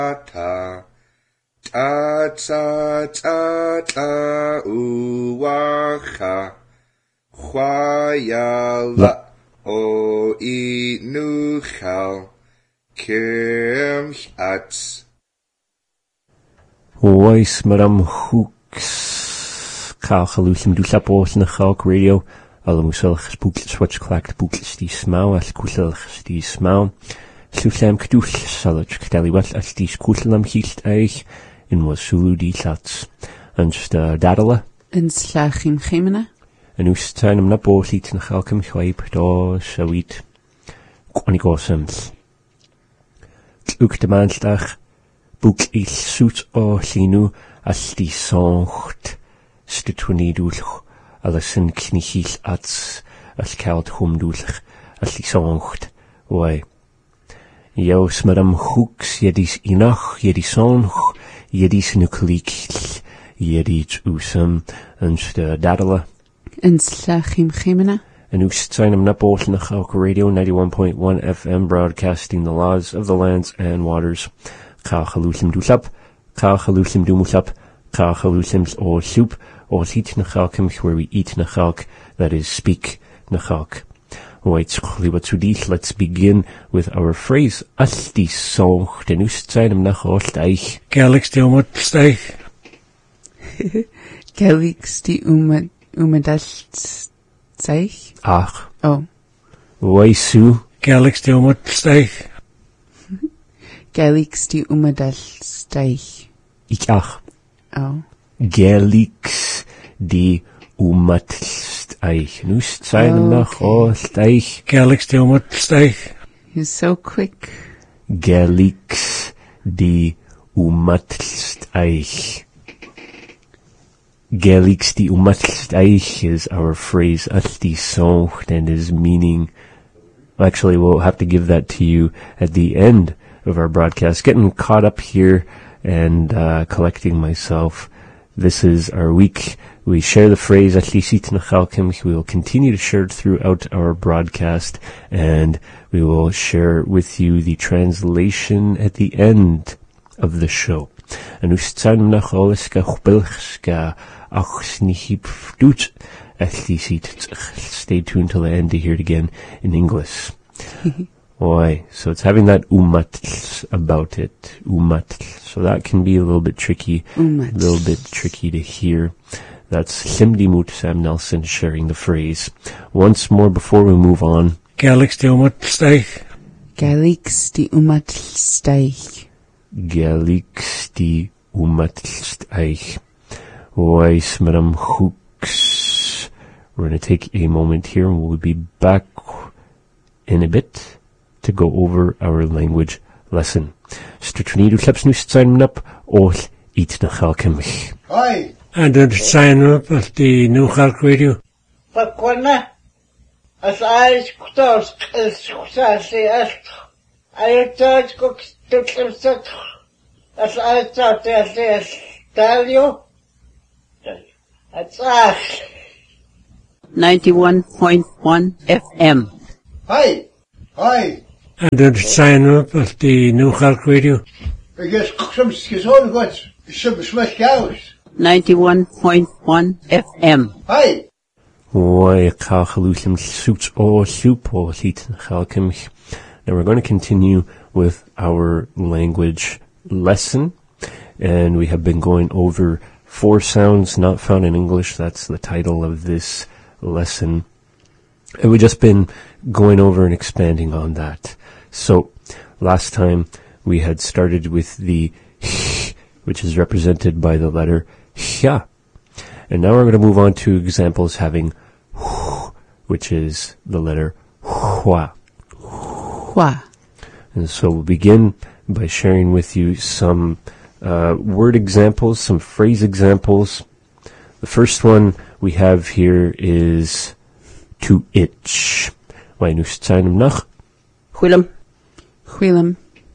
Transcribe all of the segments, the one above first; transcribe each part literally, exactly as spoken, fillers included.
ta ta ta ta ta uwacha chwayala o inuchal kem at Ois madam hooks kalchalusim du lapos na chalk radio alamuselch spookles watch clacked bookles die smau as kuselch die smau Susam kdul salach kdaliwat as die skulam hielt eich in was sulu die lats and sta dadala in slachim chemena en us tuinum na boosliet na chalkum chwaip do sawit kwanigosems ook de maandag boek il soet o linu as die songt stutwanidoelch alles in knichil ats as koud humdoelch as die songt oi Jaus madam hooks jedis inach jedis song jedis nucleik jedis usam en sta dadala in slachim chemena and Ushtainam Napol Nachalk Radio ninety-one point one F M broadcasting the laws of the lands and waters. Ka Chalusim Dulap, Ka Chalusim Dumulap, Ka Chalusims or soup, or eat Nachalkim where we eat Nachalk, that is speak Nachalk. Right, Chliwatsudith, let's begin with our phrase Asti Song, den Ushtainam Nachalsteich. Galix de Umatsteich. Galix de Umat Umadast Zeich? Ach. Oh. Waisu. Galix de Umatsteich. Galix de Umadalsteich. Ich ach. Oh. Galix de Umatsteich. Nus sein nach Osteich. Galix de Umatsteich. You're so quick. Galix de Umatsteich. Galix di umatsteich is our phrase asti song and is meaning. Actually, we'll have to give that to you at the end of our broadcast. Getting caught up here and uh, collecting myself. This is our week. We share the phrase atlisit nachalkim. We will continue to share it throughout our broadcast, and we will share with you the translation at the end of the show. And ustzanum nacholiska chbelchska Stay tuned till the end to hear it again in English. Oi, so it's having that umat about it. Umat. So that can be a little bit tricky. Umat. A little bit tricky to hear. That's Simdimut Sam Nelson sharing the phrase. Once more before we move on. Galix de Umatsteich. Galix de Umatsteich. Galix de Umatsteich. Weiss, Madam Hooks. We're going to take a moment here and we'll be back in a bit to go over our language lesson. Stutrinidu klapsnus sign up or eat nachalkemich. Hi. And then sign up at the New Halk Radio. Pakwana. As I kutos is kusasi as I thought cooks to himself. As I thought as tell you. That's us. ninety-one point one F M. Hi. Hi. And then sign up at the New Halk Radio. I guess some skizon got some smash cows. ninety-one point one F M. Hi. Oi, kalchalusim suits or soup or heat chalkimich. Now we're going to continue with our language lesson, and we have been going over four sounds not found in English. That's the title of this lesson. And we've just been going over and expanding on that. So, last time we had started with the h, which is represented by the letter hya. And now we're going to move on to examples having h, which is the letter hwa. Hwa. And so we'll begin by sharing with you some Uh, word examples, some phrase examples. The first one we have here is to itch. Nach. Huilam. Huilam.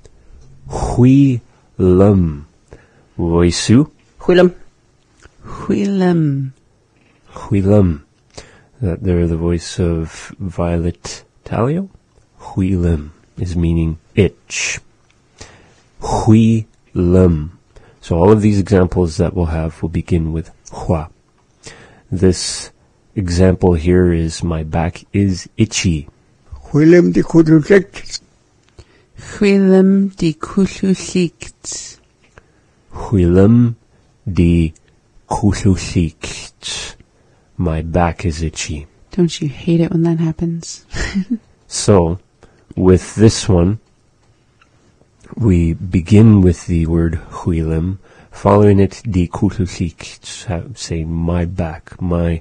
Huilam. Voisu. Huilam. Huilam. Huilam. That there the voice of Violet Talio. Huilam is meaning itch. Huilam. Huilam. So all of these examples that we'll have will begin with hua. This example here is my back is itchy. Willem die Kudelkeks. Huilam di kuluslikt. Huilam di kuluslikt. My back is itchy. Don't you hate it when that happens? So, with this one, we begin with the word huilam, following it di kuluslikt, saying my back, my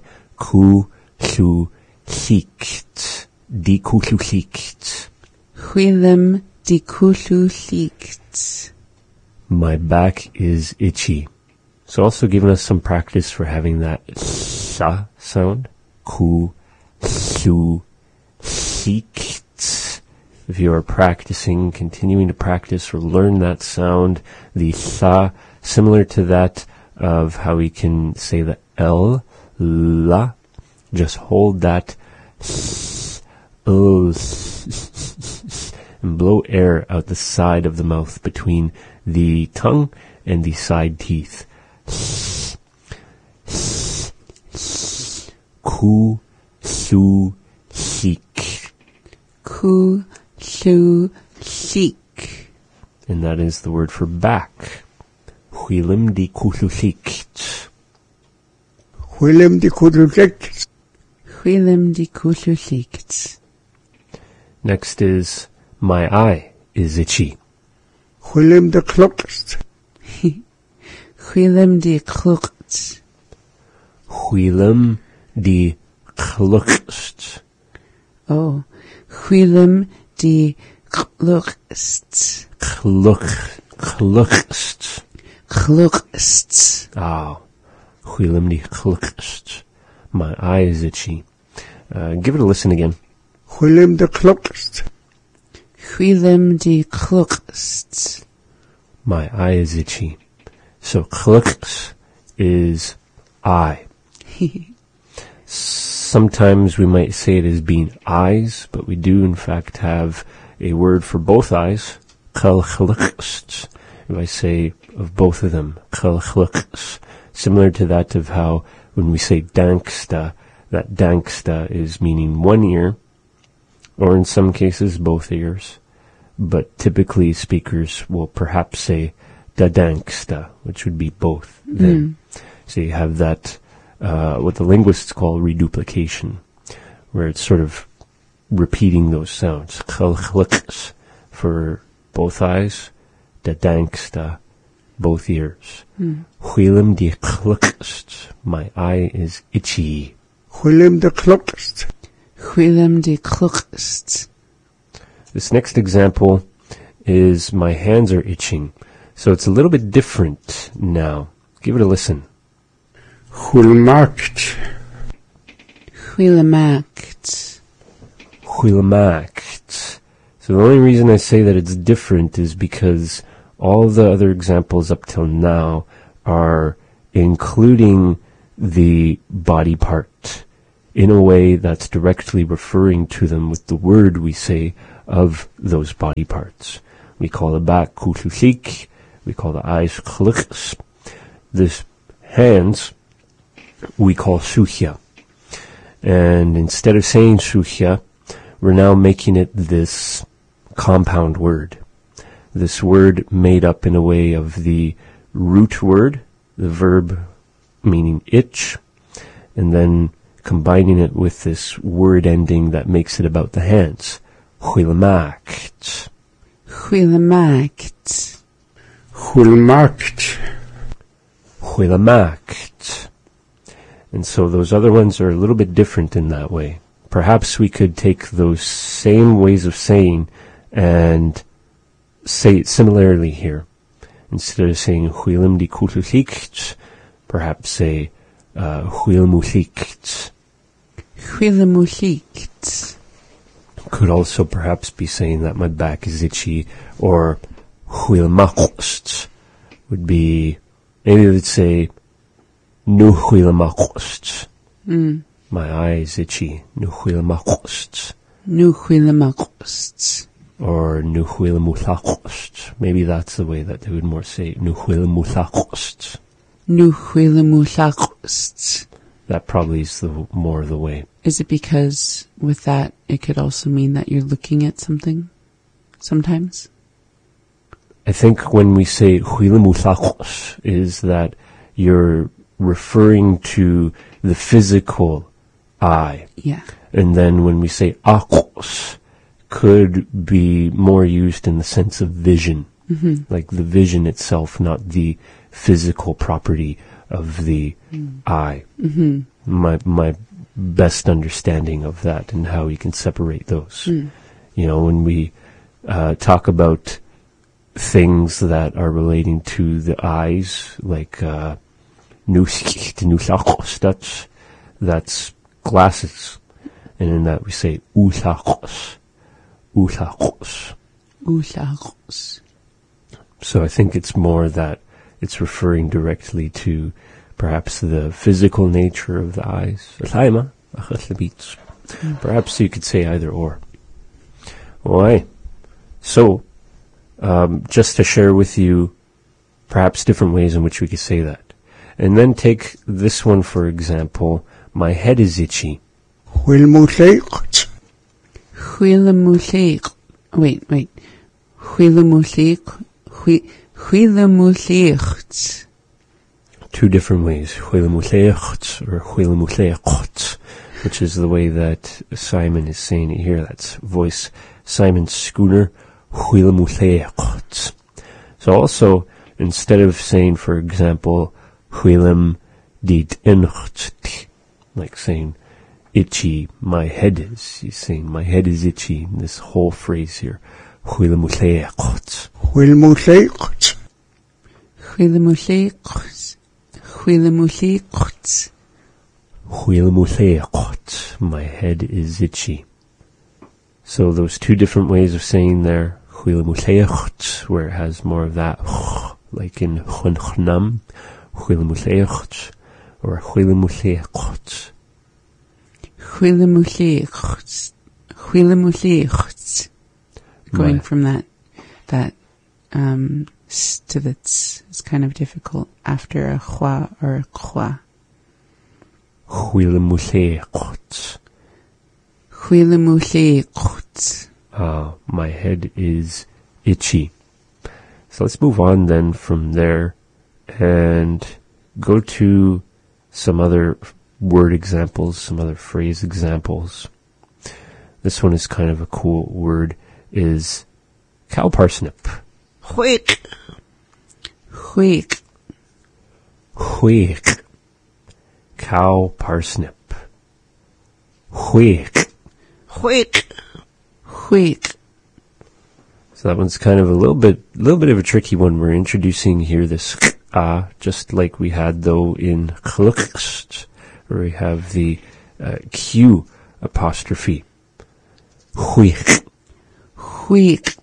kuluslikt, di kuluslikt. Huilam di kuluslikt. My back is itchy. So also giving us some practice for having that sa sound. Ku, su, likt. If you are practicing, continuing to practice or learn that sound, the sa, similar to that of how we can say the L, la, just hold that L, and blow air out the side of the mouth between the tongue and the side teeth. Ku, su, sik. Ku, su, sik. And that is the word for back. Huilam di kuluslikt. Willem die Kudelkeks. Huilam di kuluslikt. Next is my eye is itchy. Willem de Klokst. Huilam di klukt. Huilam di klukst. Oh, huilam di klukst. Kluk, klukst. Klukst. Ah, huilam di klukst. My eye is itchy. Uh, give it a listen again. Willem de Klokst. Huilam di klukst. My eye is itchy. So klukst is eye. Sometimes we might say it as being eyes, but we do in fact have a word for both eyes. Klukst. If I say of both of them, klukst, similar to that of how when we say danksta, that danksta is meaning one ear, or in some cases both ears. But typically speakers will perhaps say dadanksta, which would be both them. Mm. So you have that, uh, what the linguists call reduplication, where it's sort of repeating those sounds. Klukst for both eyes, dadanksta, both ears. Huilam di klukst. My eye is itchy. Willem de Klokst. Huilam di klukst. This next example is my hands are itching. So it's a little bit different now. Give it a listen. Huilmakt. Huilamakt. Huilmakt. So the only reason I say that it's different is because all the other examples up till now are including the body part in a way that's directly referring to them with the word we say of those body parts. We call the back kuluslik, we call the eyes klukst. This hands we call suhya. And instead of saying suhya, we're now making it this compound word. This word made up in a way of the root word, the verb meaning itch, and then combining it with this word ending that makes it about the hands. Huilmakt. Huilamakt. Huilmakt. Huilmakt. And so those other ones are a little bit different in that way. Perhaps we could take those same ways of saying and say it similarly here. Instead of saying huilam di kuluslikt, perhaps say uh, huilmulikt. Huilamulikt. Could also perhaps be saying that my back is itchy, or huilmakst would be, maybe let's say nu huilmakst. Mm. My eye is itchy. Nu huilmakst. Nu huilamakst. or nuhuilamuthakost. Maybe that's the way that they would more say nuhuilamuthakost. Nuhuilamuthakost. That probably is the more the way. Is it because with that it could also mean that you're looking at something sometimes? I think when we say huilamuthakost is that you're referring to the physical eye. Yeah. And then when we say akos, could be more used in the sense of vision. Mm-hmm. Like the vision itself, not the physical property of the mm. eye. Mm-hmm. My my best understanding of that and how you can separate those. Mm. You know, when we uh, talk about things that are relating to the eyes, like uh, that's that's glasses, and in that we say uthakos, uthakos, uthakos. So I think it's more that it's referring directly to perhaps the physical nature of the eyes. Mm. Perhaps you could say either or. Why? So, um, just to share with you perhaps different ways in which we could say that. And then take this one, for example. My head is itchy. Huilamuthiq. Huilamuthiq. Wait, wait. Huilamuthiq. Huilamuthiq. Two different ways. Huilamuthiq or huilamuthiq, which is the way that Simon is saying it here. That's voice Simon Schooner. Huilamuthiq. So also, instead of saying, for example, Huilam dit incht, like saying itchy, my head is. He's saying my head is itchy. This whole phrase here, huilamuthiq. Huilamuthiq. Huilamuthiq. Huilamuthiq. Huilamuthiq. My head is itchy. So those two different ways of saying there, huilamuthiq, where it has more of that, like in chunchnam, huilamuthiq, or huilamuthiq. Huilamuthiq. Huilamuthiq. Going from that, that, um, s to the ts is kind of difficult after a chwa or a chwa. Huilamuthiq. Huilamuthiq. Ah, my head is itchy. So let's move on then from there and go to some other word examples, some other phrase examples. This one is kind of a cool word, is cow parsnip. Huik. Huik. Huik. Cow parsnip. Huik. Huik. Huik. So that one's kind of a little bit, little bit of a tricky one. We're introducing here this ah, just like we had though in chlukst, where we have the uh, Q apostrophe. Huik. Huik.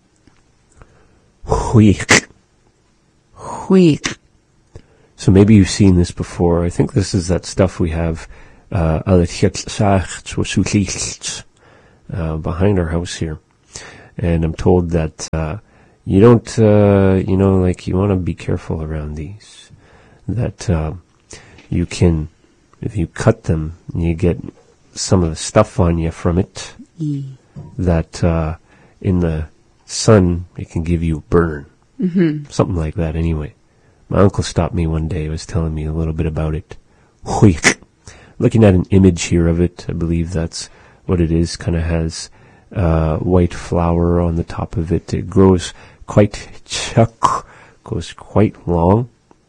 Huik. Huik. So maybe you've seen this before. I think this is that stuff we have uh, uh, behind our house here. And I'm told that uh, you don't, uh, you know, like you want to be careful around these. That uh, you can, if you cut them, you get some of the stuff on you from it. E. That uh, in the sun, it can give you a burn. Mm-hmm. Something like that anyway. My uncle stopped me one day, was telling me a little bit about it. Huik. Looking at an image here of it, I believe that's what it is. Kind of has uh, white flower on the top of it. It grows quite chuck, goes quite long.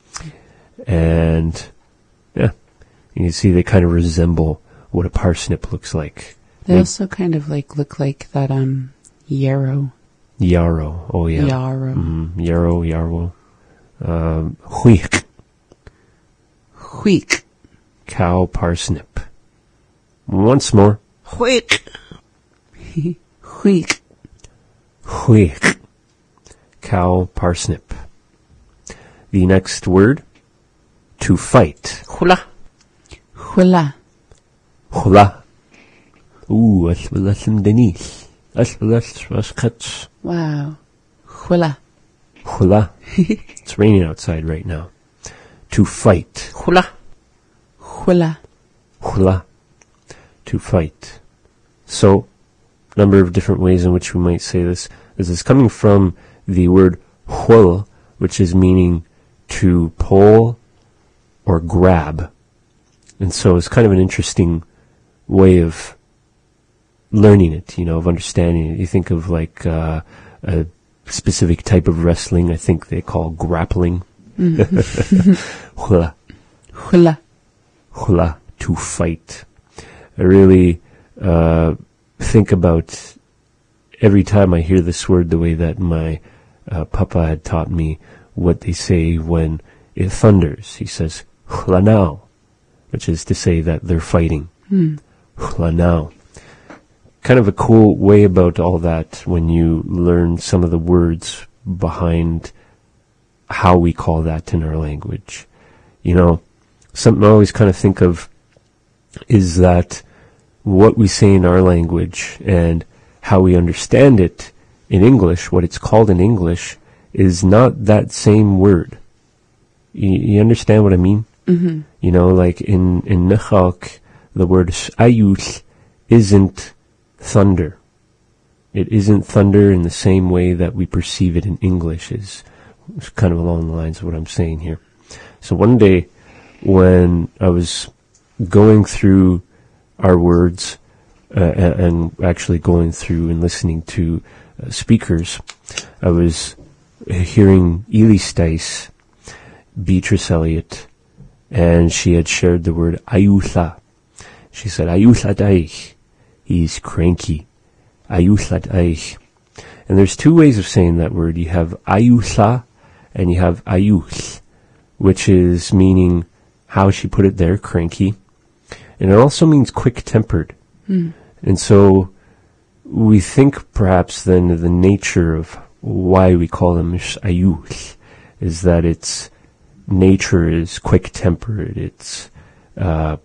And, yeah, you can see they kind of resemble what a parsnip looks like. They also kind of like look like that, um, yarrow. Yarrow, oh yeah. Yarrow. Mm, yarrow, yarrow. Um, huik. Huik. Cow parsnip. Once more. Huik. Huik. Huik. Cow parsnip. The next word, to fight. Hula. Hula. Hula. Ooh, that's some Denise. Wow. Hula. Hula. It's raining outside right now. To fight. Hula. Hula. Hula. To fight. So, number of different ways in which we might say this. This is coming from the word hul, which is meaning to pull or grab. And so it's kind of an interesting way of learning it, you know, of understanding it. You think of like uh, a specific type of wrestling, I think they call grappling. Hula. Hula. Hula, to fight. I really uh, think about every time I hear this word the way that my uh, papa had taught me what they say when it thunders. He says, hula now, which is to say that they're fighting. Hmm. Hula now. Kind of a cool way about all that when you learn some of the words behind how we call that in our language. You know, something I always kind of think of is that what we say in our language and how we understand it in English, what it's called in English, is not that same word. You, you understand what I mean? Mm-hmm. You know, like in, in Nechak, the word ayuth isn't thunder. It isn't thunder in the same way that we perceive it in English, is kind of along the lines of what I'm saying here. So one day, when I was going through our words uh, and actually going through and listening to uh, speakers, I was hearing Ely Stice, Beatrice Eliot, and she had shared the word ayutha. She said, ayutha daich. He's cranky. Ayutha daich. And there's two ways of saying that word. You have ayutha and you have ayuth, which is meaning, how she put it there, cranky. And it also means quick-tempered. Mm. And so we think perhaps then of the nature of why we call them ayuth is that its nature is quick-tempered. It's uh,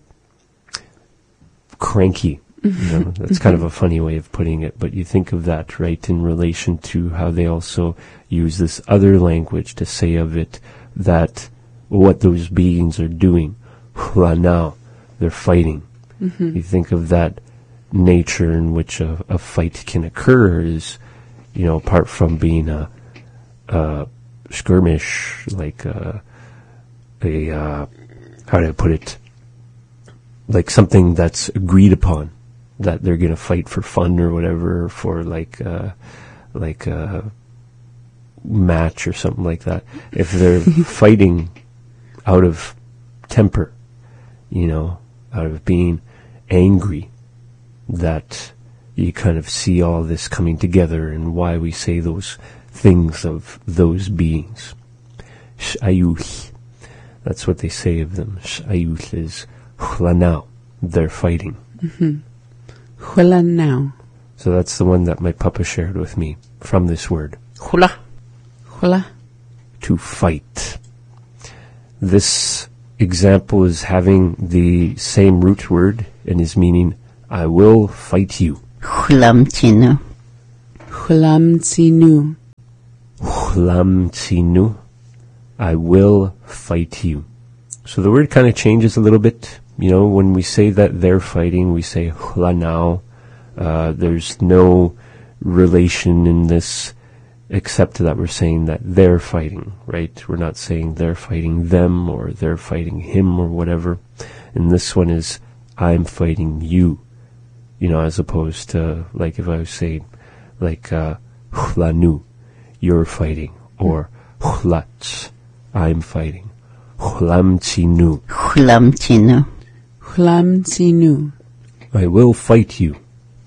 cranky. You know, that's kind of a funny way of putting it, but you think of that, right, in relation to how they also use this other language to say of it that what those beings are doing, hula now, they're fighting. Mm-hmm. You think of that nature in which a, a fight can occur is, you know, apart from being a, a skirmish, like a, a uh, how do I put it, like something that's agreed upon, that they're going to fight for fun or whatever, for like uh, like a match or something like that. If they're fighting out of temper, you know, out of being angry, that you kind of see all this coming together and why we say those things of those beings. Sh'ayuth. That's what they say of them. Sh'ayuth is hula now. They're fighting. Mm-hmm. Hula now. So that's the one that my papa shared with me from this word. Hula. Hula. To fight. This example is having the same root word and is meaning, I will fight you. Hulamtinu. Hulamtinu. Hulamtinu. I will fight you. So the word kind of changes a little bit. You know, when we say that they're fighting, we say hula now. Uh, there's no relation in this except that we're saying that they're fighting, right? We're not saying they're fighting them or they're fighting him or whatever. And this one is, I'm fighting you. You know, as opposed to, like if I was saying, like, uh, hulanu, you're fighting, or hulats, I'm fighting. Hulamtinu. Hulamtinu. Hulamtinu. I will fight you.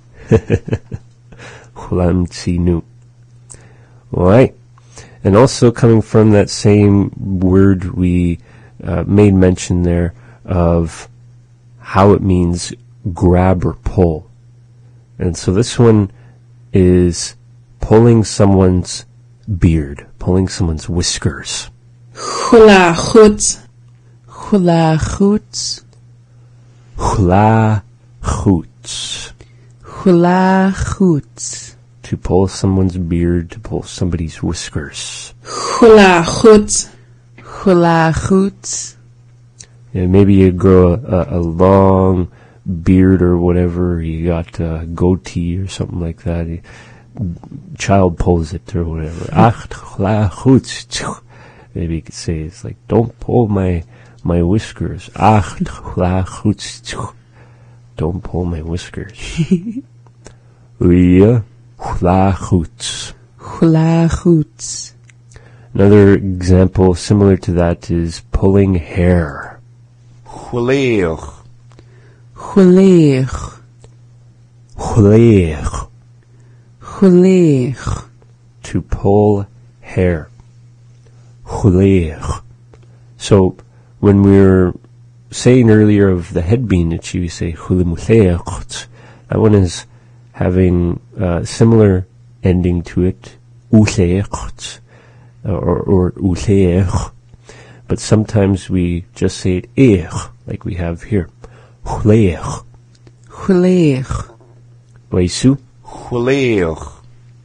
Hulamtinu. Alright. And also coming from that same word, we uh, made mention there of how it means grab or pull. And so this one is pulling someone's beard, pulling someone's whiskers. Hula chutz. Hula chutz. Hula chutz. Hula chutz. to pull someone's beard, to pull somebody's whiskers. Hula hoot. Hula hoot. Yeah, maybe you grow a, a long beard or whatever, you got a goatee or something like that. You, child pulls it or whatever. Ach, hula hoot. Maybe you could say it's like, don't pull my my whiskers. Ach, hula hoot. Don't pull my whiskers. Yeah, hula hoots. Hula hoots. Another example similar to that is pulling hair. Chwleich. Chwleich. Chwleich. Chwleich. To pull hair. Chwleich. So, when we were saying earlier of the head being itchy, we say chwlemuleich. That one is having a similar ending to it, uleich, or, or uleich, but sometimes we just say it eich, like we have here, chwleich. Chwleich. Waisu? Chwleich.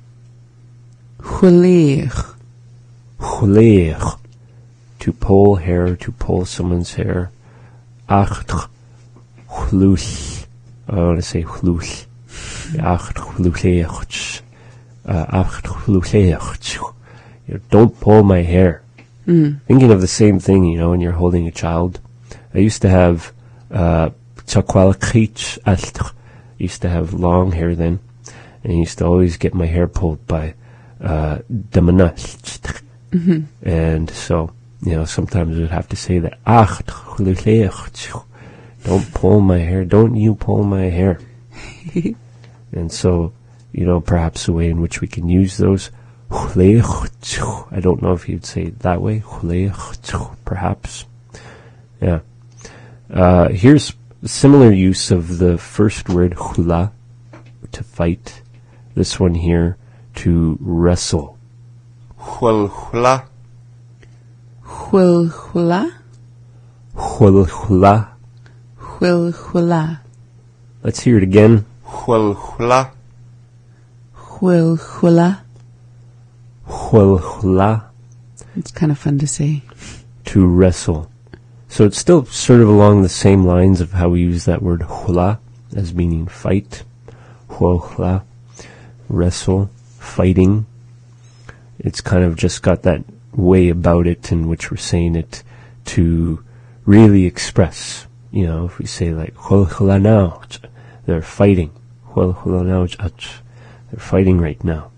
Chwleich. Chwleich. To pull hair, to pull someone's hair. Acht chluch. I want to say chluch. Acht chluch. Acht chluch. Don't pull my hair. Mm. Thinking of the same thing, you know, when you're holding a child. I used to have uh chakwalachich alch. Used to have long hair then, and I used to always get my hair pulled by uh damanach. Mm-hmm. And so, you know, sometimes we'd have to say that, ach, don't pull my hair, don't you pull my hair. And so, you know, perhaps a way in which we can use those, I don't know if you'd say it that way, perhaps. Yeah. Uh, here's similar use of the first word, hula, to fight. This one here, to wrestle. Chwlchla. Chwilchwla. Chwilchwla. Chwilchwla. Let's hear it again. Chwlchla. Chwilchwla. Chwilchwla. It's kind of fun to say. To wrestle. So it's still sort of along the same lines of how we use that word hula as meaning fight. Chwilchwla. Wrestle. Fighting. It's kind of just got that way about it in which we're saying it to really express. You know, if we say like, they're fighting. They're fighting right now.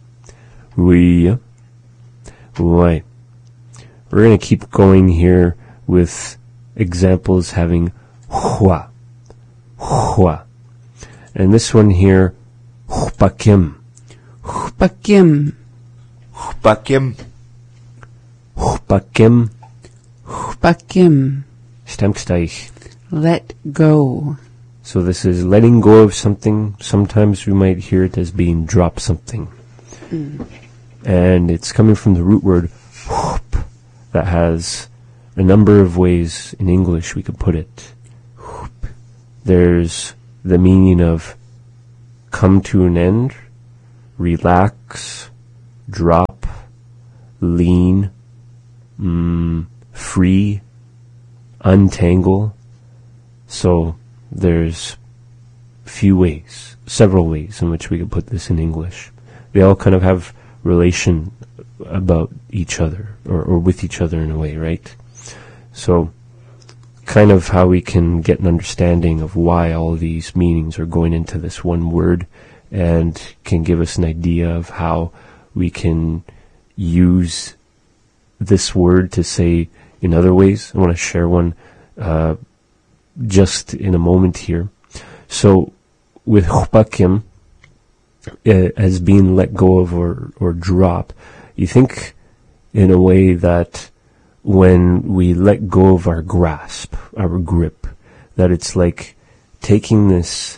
We, right. We're going to keep going here with examples having hua, hua. And this one here, chpakim. Chpakim. Chpakim. Chpakim. Chpakim. Stemksteich. Let go. So this is letting go of something. Sometimes we might hear it as being drop something. Mm. And it's coming from the root word whoop, that has a number of ways in English we could put it. Whoop. There's the meaning of come to an end, relax, drop, lean, mm, free, untangle. So there's few ways, several ways in which we could put this in English. They all kind of have relation about each other, or, or with each other in a way, right? So kind of how we can get an understanding of why all these meanings are going into this one word, and can give us an idea of how we can use this word to say in other ways. I want to share one uh, just in a moment here. So with chpakim, uh, as being let go of or, or drop, you think in a way that when we let go of our grasp, our grip, that it's like taking this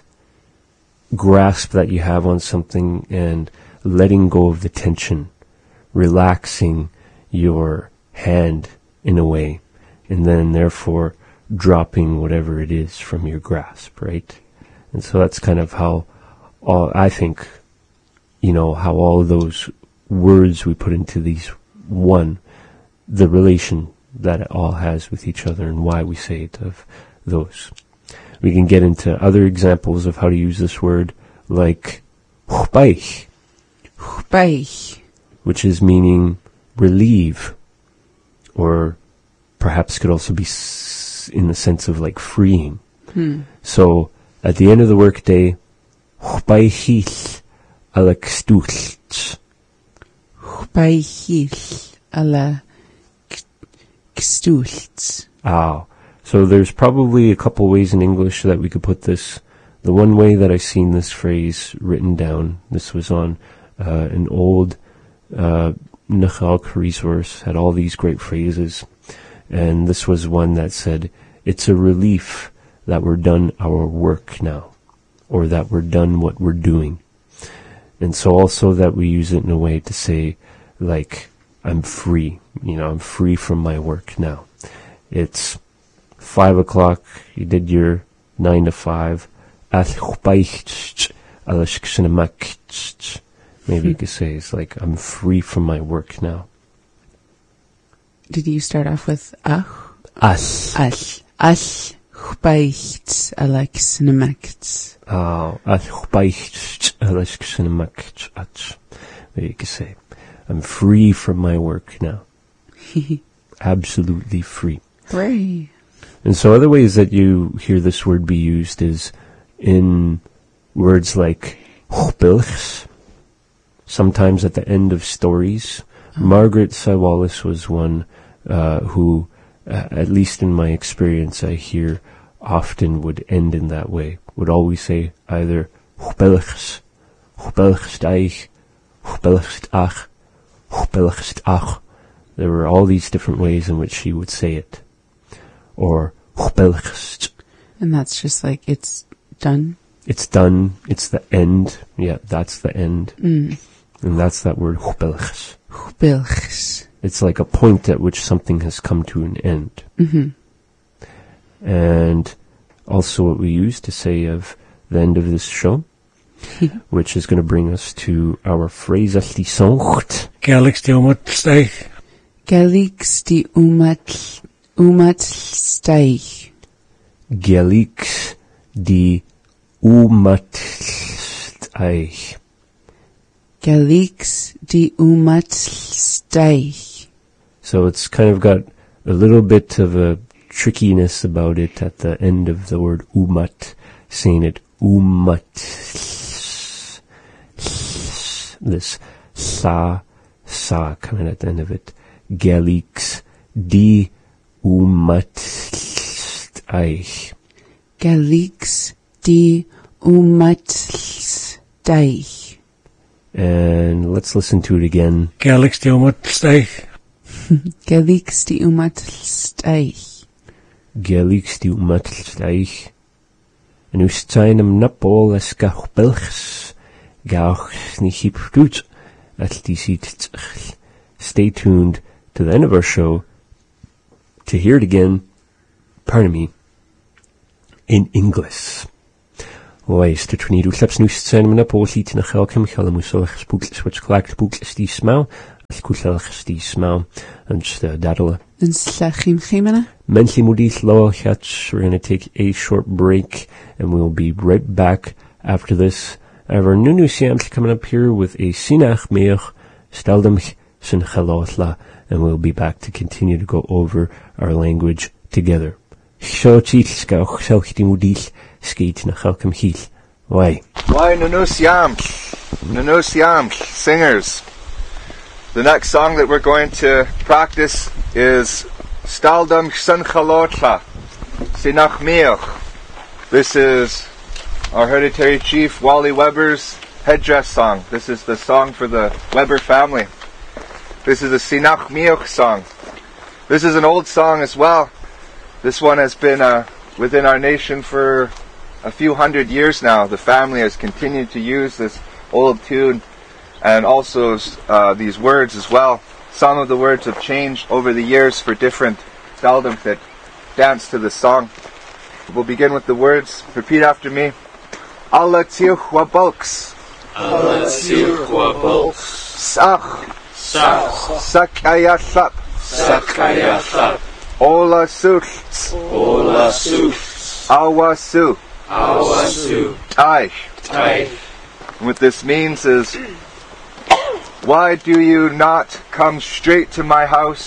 grasp that you have on something and letting go of the tension, relaxing your hand in a way, and then therefore dropping whatever it is from your grasp, right? And so that's kind of how all, I think you know, how all those words we put into these one, the relation that it all has with each other and why we say it of those. We can get into other examples of how to use this word, like chbaich, Chbaich. which is meaning relieve, or perhaps could also be s- in the sense of like freeing. Hmm. So at the end of the workday, chbaichich alakstuch. Chbaichich ala gstults. Ah, so there's probably a couple ways in English that we could put this. The one way that I've seen this phrase written down, this was on uh, an old uh, Nachalk resource, had all these great phrases, and this was one that said, it's a relief that we're done our work now, or that we're done what we're doing. And so also that we use it in a way to say, like, I'm free, you know, I'm free from my work now. It's five o'clock, you did your nine to five. Maybe you could say it's like, I'm free from my work now. Did you start off with ach? As. Ach. Ach. Chbaicht ala gstnamacht. Oh, maybe you could say, I'm free from my work now. Absolutely free. Hooray. And so other ways that you hear this word be used is in words like chbilchs, sometimes at the end of stories. Oh. Margaret Sawalis was one uh, who, uh, at least in my experience, I hear often would end in that way, would always say either chbilchs, chbilchs daich, chbilchs ach, chbilchs ach. There were all these different ways in which she would say it. Or chbilchs. And that's just like, it's done? It's done. It's the end. Yeah, that's the end. Mm. And that's that word chbilchs. Chbilchs. It's like a point at which something has come to an end. Mm-hmm. And also what we use to say of the end of this show, which is going to bring us to our phrase altisoncht. Galix die umatsteig. Galix die umat umatsteig. Galix die umatsteig. Galix die umatsteig. So it's kind of got a little bit of a trickiness about it at the end of the word umat, saying it umat. This sa, sa coming at the end of it. Galix di umatsteig. Galix di umatsteig. And let's listen to it again. Galix die umatsteig. Galix die umatsteig. Galix di umatsteig. En u stein am napol as gach belchs. Gach ni hip gut. Stay tuned to the end of our show to hear it again, pardon me, in English. Wees de trinido slaps nu zijn me napol liet na gelkem gelamusel gespoekt switch klaak spoekt stie smau. Scootelig die smau and just uh, daddle. Slachim chimena. Mentally mudis low catch. We're gonna take a short break and we'll be right back after this. I have our new new siams coming up here with a sinach meach steldem sin chalotla, and we'll be back to continue to go over our language together. Shochil skauch selchti mudis skate na chalkem hil. Why? Why nunu siam? Nunu siam singers. The next song that we're going to practice is Staldam San Chalotla, Sinach Meoch. This is our hereditary chief Wally Weber's headdress song. This is the song for the Weber family. This is a Sinach Meoch song. This is an old song as well. This one has been uh, within our nation for a few hundred years now. The family has continued to use this old tune. And also uh, these words as well. Some of the words have changed over the years for different Staldam that dance to this song. We'll begin with the words. Repeat after me. Allah tiu wa bulks. Alatsir Quabol, Sach, Sach, Sakayasap, Sakayasap, Ola Sults, Ola Suf, Awasu, Awasu, Tai. Tai. What this means is, why do you not come straight to my house?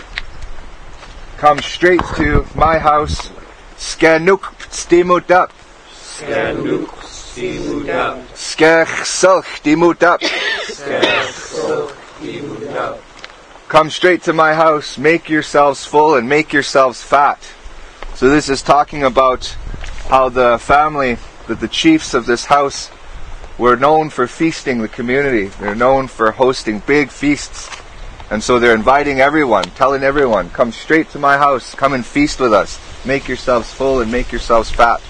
Come straight to my house. Skanuk stimudap. Skanuk Stimudap, Skech sulch dimudap. Skach Stimudap. Come straight to my house, make yourselves full and make yourselves fat. So this is talking about how the family, that the chiefs of this house were known for feasting the community. They're known for hosting big feasts. And so they're inviting everyone, telling everyone, come straight to my house, come and feast with us. Make yourselves full and make yourselves fat.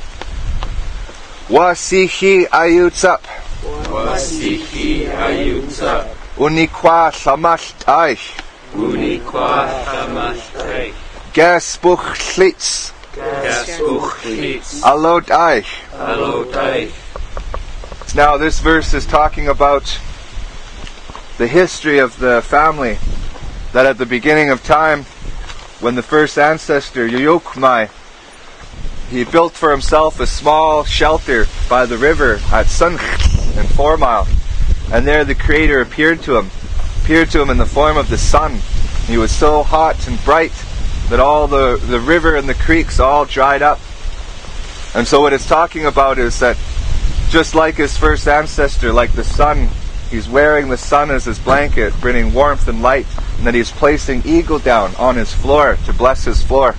Wasihi ayutsap. Wasihi Ayutsa, Unikwa samashtaich. Unikwa Hamashtai, Gasbuch schlitz. Gasbuchlitz, Alodaich. Alotai. Now this verse is talking about the history of the family, that at the beginning of time, when the first ancestor, Yuyukmai, he built for himself a small shelter by the river at Sunch in Four Mile, and there the Creator appeared to him, appeared to him in the form of the sun. He was so hot and bright that all the, the river and the creeks all dried up. And so what it's talking about is that just like his first ancestor, like the sun, he's wearing the sun as his blanket, bringing warmth and light, and that he's placing eagle down on his floor to bless his floor.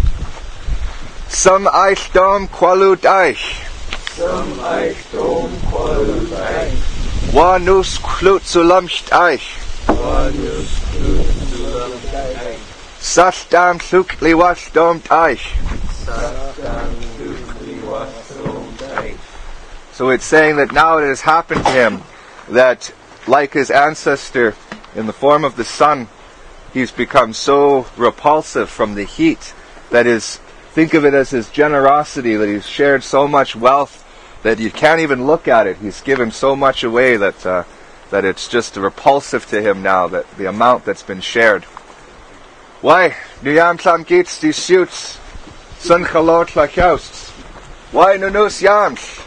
Some eich dom qualud eich. Some Eichtom Qualutai, Wanus klut zulamcht eich. Wanus Klusulamtai, Sastam tluk liwas dom eich. Sastam Tukli Wasomtai. So it's saying that now it has happened to him that, like his ancestor, in the form of the sun, he's become so repulsive from the heat that is, think of it as his generosity, that he's shared so much wealth that you can't even look at it. He's given so much away that uh, that it's just repulsive to him now, that the amount that's been shared. Why? Nu sam geht's die shoots. Sun chalot lachaus. Why nunus yams?